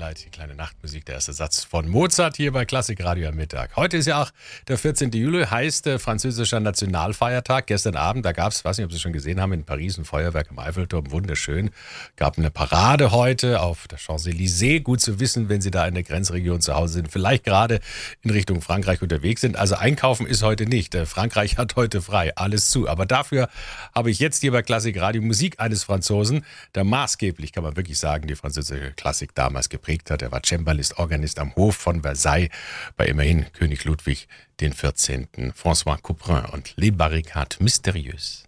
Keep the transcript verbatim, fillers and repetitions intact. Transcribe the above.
Twilight, die kleine Nachtmusik, der erste Satz von Mozart hier bei Klassik Radio am Mittag. Heute ist ja auch der vierzehnte Juli, heißt äh, französischer Nationalfeiertag. Gestern Abend, da gab es, weiß nicht, ob Sie es schon gesehen haben, in Paris ein Feuerwerk am Eiffelturm, wunderschön. Gab eine Parade heute auf der Champs-Élysées. Gut zu wissen, wenn Sie da in der Grenzregion zu Hause sind, vielleicht gerade in Richtung Frankreich unterwegs sind. Also einkaufen ist heute nicht. Äh, Frankreich hat heute frei, alles zu. Aber dafür habe ich jetzt hier bei Klassik Radio Musik eines Franzosen, der maßgeblich, kann man wirklich sagen, die französische Klassik damals geprägt hat. Er war Cembalist, Organist am Hof von Versailles bei immerhin König Ludwig den vierzehnten. François Couperin und Les Barricades Mystérieuses.